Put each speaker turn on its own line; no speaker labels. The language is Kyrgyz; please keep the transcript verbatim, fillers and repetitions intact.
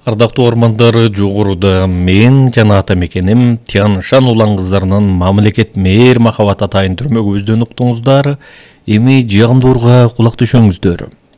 Ардактуу ормандары жогоруда мен жана ата мекеним Тян Шан улан кыздарынын мамлекет мээр махабат атайын түрмөгүбүздөн уктуңуздар. Эми жыйгамдоорга кулак түшөңүздөр.